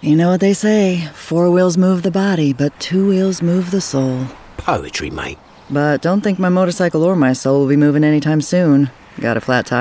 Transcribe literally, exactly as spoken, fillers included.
You know what they say, four wheels move the body, but two wheels move the soul. Poetry, mate. But don't think my motorcycle or my soul will be moving anytime soon. Got a flat tire.